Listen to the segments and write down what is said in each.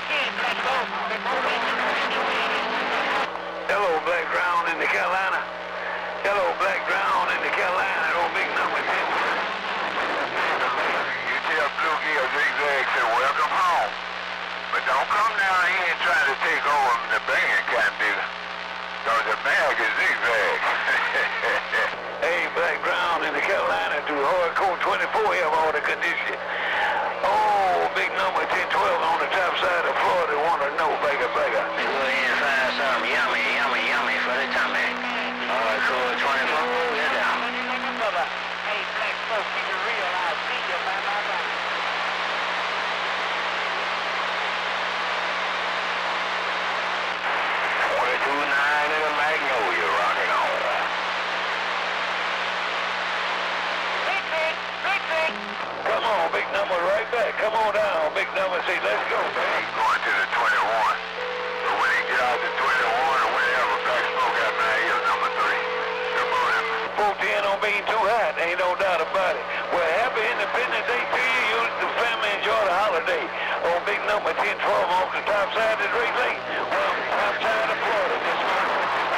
Hello, Black Ground in the Carolina. Hello, Black Ground in the Carolina. Old big number 10. You tell Bluegill Zigzag said welcome home. But don't come down here and try to take over the band kind nigga. Cause the mag is Zigzag. Hey, Black Ground in the Carolina to Hardcore 24 have all the condition. Oh, big number 1012 on the top side of Florida. Want to know, Bagger. Go ahead and find some yummy for the tummy. Hardcore 24, get down. Hey, black folks, keep it real. I'll see you by my body. 22-9 in the Magnolia, rocking on. Big. Come on, big number right back. Come on down, big number. Say, let's go, man. He's going to the 21. But when he get out to 21 or whenever, Black Smoke got my ear number 3. Come on, him. 410 on being too hot, ain't no doubt about it. Well, happy Independence Day to you. You, the family, enjoy the holiday. On big number 1012 off the top side of Great Lake. Well, top side of Florida this morning.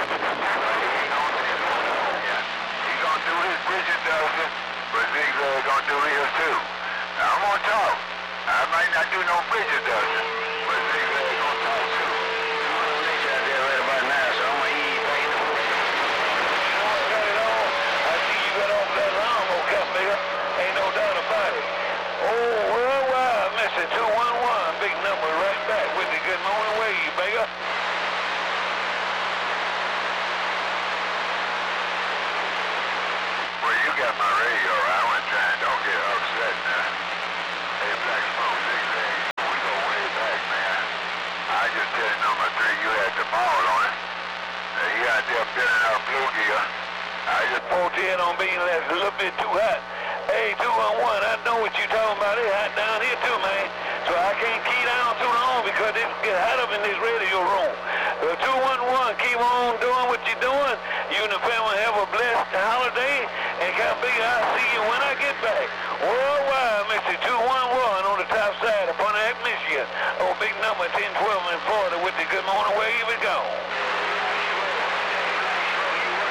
He's gonna do his Bridget dozen, but Zigzag gonna do his too. Now I'm gonna talk. I might not do no Bridget dozen, but Zigzag gonna talk too. I'm gonna let you out there right about now, so I'm gonna eat, baby. You know I got it on. I see you got off that alarm, old cat nigga. Ain't no doubt about it. Oh, worldwide, Mr. 211, big number right back with the good morning wave, Bagger. Well, you got my radio. I wasn't trying. Don't get upset now. Hey, Black Smoke, Zigzag, we go way back, man. I just tell you number 3, you had the ball on it. He out there building up Bluegill. I just 410 on being left a little bit too hot. Hey, 211, I know what you talking about. It's hot down here too, man. So I can't key down too long because it get hot up in this radio room. 211, keep on doing what you're doing. You and the family have a blessed holiday. And can't be, I'll see you when I get back. Worldwide, Mr. 211 on the top side of Pontiac, Michigan. Oh, big number 1012 in Florida with the good morning wave is gone.